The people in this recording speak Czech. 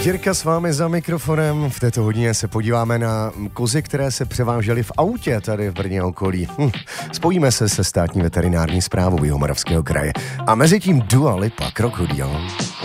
Jirka s vámi za mikrofonem. V této hodině se podíváme na kozy, které se převážely v autě tady v Brně okolí. Spojíme se se státní veterinární správou Jihomoravského kraje. A mezi tím Dua Lipa, Krokodýl.